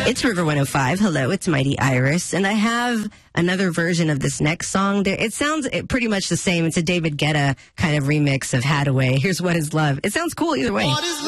It's River 105. Hello, it's Mighty Iris. And I have another version of this next song. It sounds pretty much the same. It's a David Guetta kind of remix of Hadaway. Here's What Is Love. It sounds cool either way.